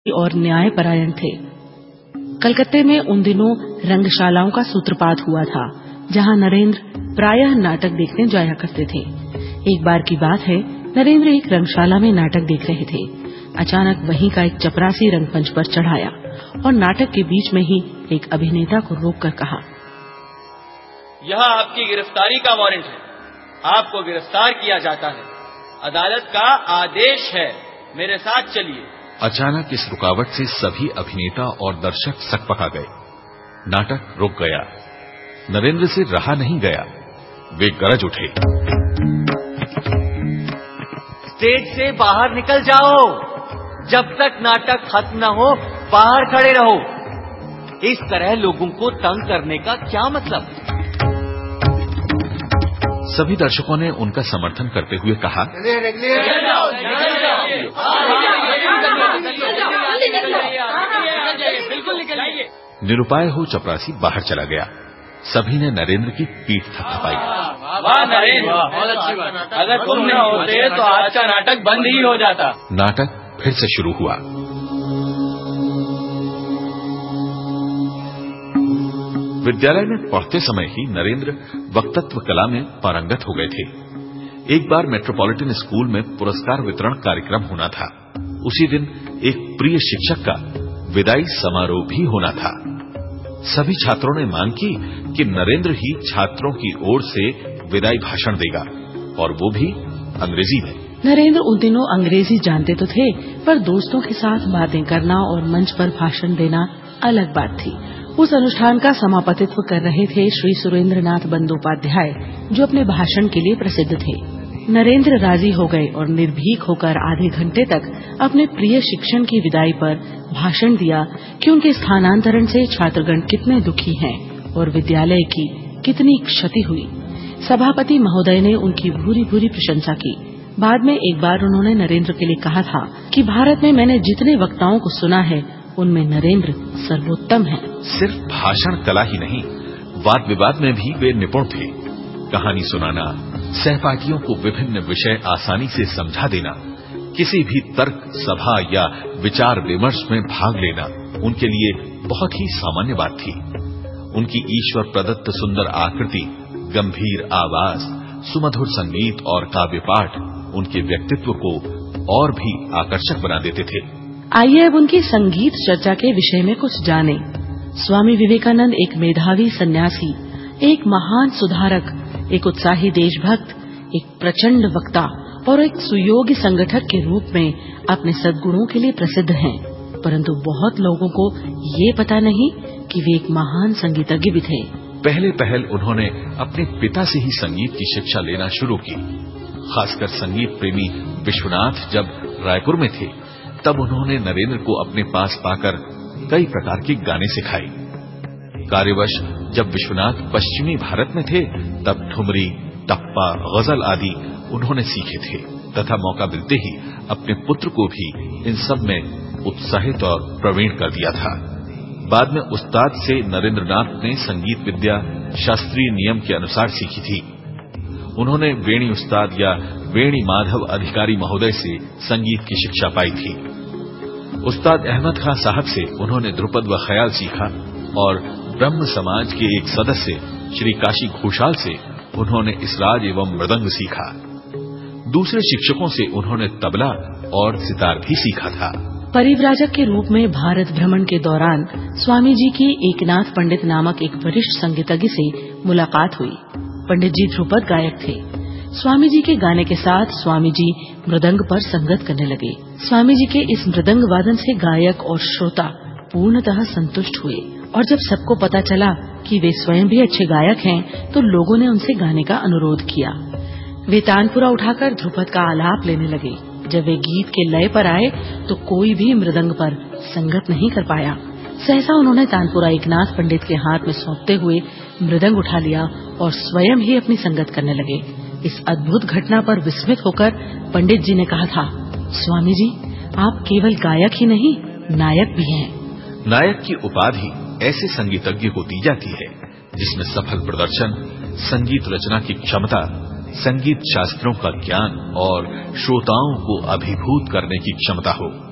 और न्यायपरायण थे। कलकत्ते में उन दिनों रंगशालाओं का सूत्रपात हुआ था, जहां नरेंद्र प्रायः नाटक देखने जाया करते थे। एक बार की बात है, नरेंद्र एक रंगशाला में नाटक देख रहे थे। अचानक वहीं का एक चपरासी रंगमंच पर चढ़ाया और नाटक के बीच में ही एक अभिनेता को रोककर कहा, यह आपकी गिरफ्तारी का वारंट है। आपको गिरफ्तार किया जाता है। अदालत का आदेश है। मेरे साथ चलिए। अचानक इस रुकावट से सभी अभिनेता और दर्शक सकपका गए। नाटक रुक गया। नरेंद्र से रहा नहीं गया। वे गरज उठे, स्टेज से बाहर निकल जाओ। जब तक नाटक खत्म न हो बाहर खड़े रहो। इस तरह लोगों को तंग करने का क्या मतलब? सभी दर्शकों ने उनका समर्थन करते हुए कहा, निरुपाय हो चपरासी बाहर चला गया। सभी ने नरेंद्र की पीठ थपथपाई। वाह नरेंद्र, अगर तुम न होते तो आज का नाटक बंद ही हो जाता। नाटक फिर से शुरू हुआ। विद्यालय में पढ़ते समय ही नरेंद्र वक्तत्व कला में पारंगत हो गए थे। एक बार मेट्रोपॉलिटन स्कूल में पुरस्कार वितरण कार्यक्रम होना था। उसी दिन एक प्रिय शिक्षक का विदाई समारोह भी होना था। सभी छात्रों ने मांग की कि नरेंद्र ही छात्रों की ओर से विदाई भाषण देगा, और वो भी अंग्रेजी में। नरेंद्र उन दिनों अंग्रेजी जानते तो थे, पर दोस्तों के साथ बातें करना और मंच पर भाषण देना अलग बात थी। उस अनुष्ठान का समापतित्व कर रहे थे श्री सुरेंद्रनाथ बंदोपाध्याय, जो अपने भाषण के लिए प्रसिद्ध थे। नरेंद्र राजी हो गए और निर्भीक होकर आधे घंटे तक अपने प्रिय शिक्षक की विदाई पर भाषण दिया कि उनके स्थानांतरण से छात्रगण कितने दुखी हैं और विद्यालय की कितनी क्षति हुई। सभापति महोदय ने उनकी भूरी भूरी प्रशंसा की। बाद में एक बार उन्होंने नरेंद्र के लिए कहा था कि भारत में मैंने जितने वक्ताओं को सुना है, उनमें नरेंद्र सर्वोत्तम है। सिर्फ भाषण कला ही नहीं, वाद विवाद में भी वे निपुण थे। कहानी सुनाना, सहपाठियों को विभिन्न विषय आसानी से समझा देना, किसी भी तर्क सभा या विचार विमर्श में भाग लेना उनके लिए बहुत ही सामान्य बात थी। उनकी ईश्वर प्रदत्त सुंदर आकृति, गंभीर आवाज, सुमधुर संगीत और काव्य पाठ उनके व्यक्तित्व को और भी आकर्षक बना देते थे। आइए अब उनकी संगीत चर्चा के विषय में कुछ जानें। स्वामी विवेकानंद एक मेधावी सन्यासी, एक महान सुधारक, एक उत्साही देशभक्त, एक प्रचंड वक्ता और एक सुयोग्य संगठक के रूप में अपने सद्गुणों के लिए प्रसिद्ध हैं। परंतु बहुत लोगों को ये पता नहीं कि वे एक महान संगीतज्ञ भी थे। पहले उन्होंने अपने पिता से ही संगीत की शिक्षा लेना शुरू की। खासकर संगीत प्रेमी विश्वनाथ जब रायपुर में थे, तब उन्होंने नरेंद्र को अपने पास पाकर कई प्रकार के गाने सिखाए। कार्यवश जब विश्वनाथ पश्चिमी भारत में थे, तब ठुमरी, टप्पा, गजल आदि उन्होंने सीखे थे तथा मौका मिलते ही अपने पुत्र को भी इन सब में उत्साहित और प्रवीण कर दिया था। बाद में उस्ताद से नरेंद्रनाथ ने संगीत विद्या शास्त्रीय नियम के अनुसार सीखी थी। उन्होंने वेणी उस्ताद या वेणी माधव अधिकारी महोदय से संगीत की शिक्षा पाई थी। उस्ताद अहमद खां साहब से उन्होंने ध्रुपद व ख्याल सीखा और ब्रह्म समाज के एक सदस्य श्री काशी घोषाल से उन्होंने इसराज एवं मृदंग सीखा। दूसरे शिक्षकों से उन्होंने तबला और सितार भी सीखा था। परिव्राजक के रूप में भारत भ्रमण के दौरान स्वामी जी की एकनाथ पंडित नामक एक वरिष्ठ संगीतज्ञ से मुलाकात हुई। पंडित जी ध्रुपद गायक थे। स्वामी जी के गाने के साथ स्वामी जी मृदंग पर संगत करने लगे। स्वामी जी के इस मृदंग वादन से गायक और श्रोता पूर्णतः संतुष्ट हुए, और जब सबको पता चला कि वे स्वयं भी अच्छे गायक हैं, तो लोगों ने उनसे गाने का अनुरोध किया। वे तानपुरा उठाकर ध्रुपद का आलाप लेने लगे। जब वे गीत के लय पर आए तो कोई भी मृदंग पर संगत नहीं कर पाया। सहसा उन्होंने तानपुरा एकनाथ पंडित के हाथ में सौंपते हुए मृदंग उठा लिया और स्वयं ही अपनी संगत करने लगे। इस अद्भुत घटना पर विस्मित होकर पंडित जी ने कहा था, स्वामी जी, आप केवल गायक ही नहीं, नायक भी हैं। नायक की उपाधि ऐसे संगीतज्ञ को दी जाती है जिसमें सफल प्रदर्शन, संगीत रचना की क्षमता, संगीत शास्त्रों का ज्ञान और श्रोताओं को अभिभूत करने की क्षमता हो।